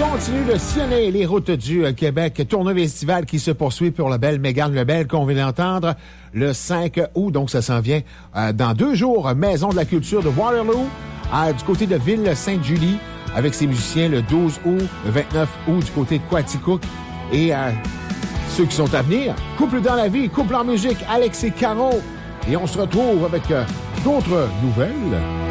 continue de sillonner les routes du Québec. Tournée estivale qui se poursuit pour la belle Mégane Lebel qu'on vient d'entendre le 5 août. Donc, ça s'en vient dans 2 jours. Maison de la culture de Waterloo, du côté de Ville-Sainte-Julie, avec ses musiciens le 12 août, le 29 août du côté de Quaticook. Et ceux qui sont à venir, Couple dans la vie, Couple en musique, Alex et Caro. Et on se retrouve avec d'autres nouvelles.